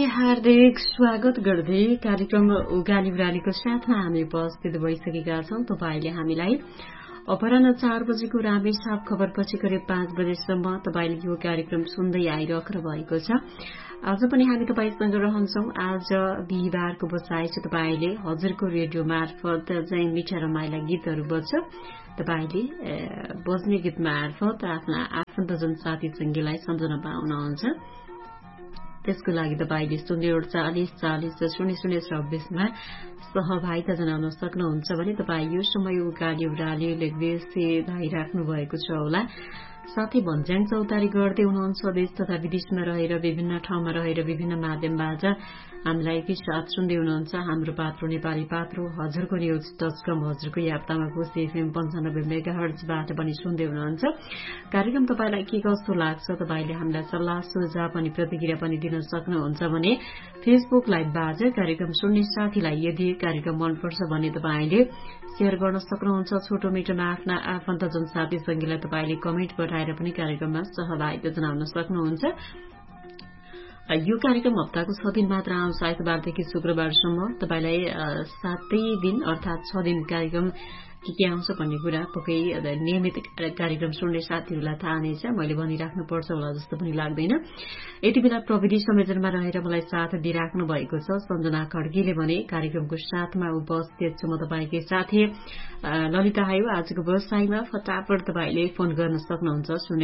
हार्दिक स्वागत गर्दै कार्यक्रम उगाली उरालीको साथमा हामी उपस्थित भइसकेका छौं। तपाईले हामीलाई अपराह्न 4 बजेको रामेछाप खबरपछि करिब 5 बजेसम्म तपाईले यो कार्यक्रम सुन्दै आइराख्नु भएको छ। आज पनि हामी तपाईसँग रहन्छौं। आज बिहीबारको बसाइ छ। तपाईले हजुरको रेडियो मार्फत चाहिँ मिठा रमाइला गीतहरू बज्छ। तपाईले बज्ने गीत मार्फत आफ्ना आफन्तजन साथी संगीलाई सम्झन पाउनुहुन्छ। त्यसको लागि तपाईले 04840400026 मा सहभागिता जनाउन सक्नुहुन्छ भने तपाई यो समय उकाली उराली लेखबेसी धाइराख्नु भएको छ होला। साथै भन्ज्याङ चौतारी गर्दै हुनुहुन्छ। देश तथा विदेशमा रहेर विभिन्न ठाउँमा रहेर विभिन्न माध्यमबाट हामीलाई एकैसाथ सुन्दै हुनुहुन्छ। हाम्रो पात्रो नेपाली पात्रो हजुरको न्यूज .com हजुरको याप्तामा कोशी FM 95 मेगाहर्जबाट पनि सुन्दै हुनुहुन्छ। कार्यक्रम तपाईलाई के कस्तो लाग्छ तपाईले हामीलाई सल्लाह सुझाव अनि प्रतिक्रिया पनि दिन सक्नुहुन्छ भने फेसबुक लाइभबाट कार्यक्रम सुन्ने साथीलाई यदि कार्यक्रम मनपर्छ भने तपाईले शेयर गर्न सक्नुहुन्छ। छोटो मिटोमा आफ्ना आफन्तजन साथी संगीलाई तपाईले कमेन्ट पठाएर पनि कार्यक्रममा सहभागिता जनाउन सक्नुहुन्छ। यो कार्यक्रम हप्ताको 6 दिन मात्र आउँछ। आइतबारदेखि शुक्रबारसम्म तपाईलाई 7 दिन अर्थात 6 दिन कार्यक्रम के आउँछ भन्ने कुरा पक्कै नियमित कार्यक्रम सुन्ने साथीहरूलाई थाहा नै छ। मैले भनिराख्नु पर्छ होला जस्तो पनि लाग्दैन। यति बेला प्रविधि संयोजनमा रहेर मलाई साथ दिइराख्नु भएको छ सञ्जना खड्कीले भने कार्यक्रमको साथमा उपस्थित छु म तपाईकै साथी ललिता हायु। आजको व्यवसायमा फटाफट तपाईले फोन गर्न सक्नुहुन्छ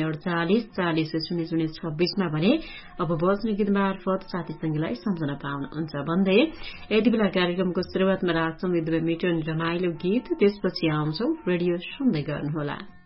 048400026 मा भने अब बज्ने गीत मार्फत साथी संगीलाई सम्झन पाउनुहुन्छ भन्दै यति बेला कार्यक्रमको सुरुवातमा राख्छौं एकदमै मिठो रमाइलो गीत। त्यसपछि आउँछौं। रेडियो सुन्दै गर्नुहोला।